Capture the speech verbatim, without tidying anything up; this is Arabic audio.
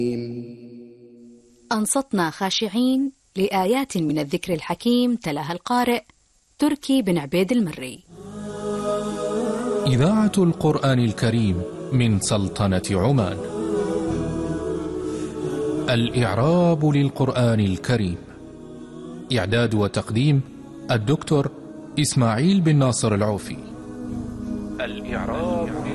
أنصتنا خاشعين لآيات من الذكر الحكيم تلاها القارئ تركي بن عبيد المري. إذاعة القرآن الكريم من سلطنة عمان. الإعراب للقرآن الكريم. إعداد وتقديم الدكتور إسماعيل بن ناصر العوفي. الإعراب